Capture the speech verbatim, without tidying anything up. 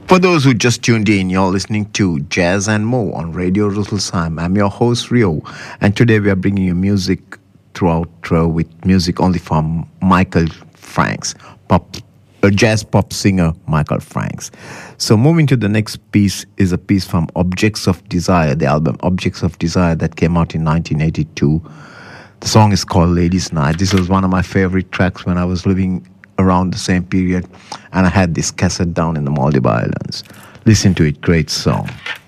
For those who just tuned in, you're listening to Jazz and More on Radio Rüsselsheim. I'm your host Rio, and today we are bringing you music throughout uh, with music only from Michael Franks, pop, a jazz pop singer Michael Franks. So moving to the next piece is a piece from Objects of Desire, the album Objects of Desire that came out in nineteen eighty-two. The song is called Ladies' Night. This was one of my favorite tracks when I was living around the same period, and I had this cassette down in the Maldives Islands. Listen to it, great song.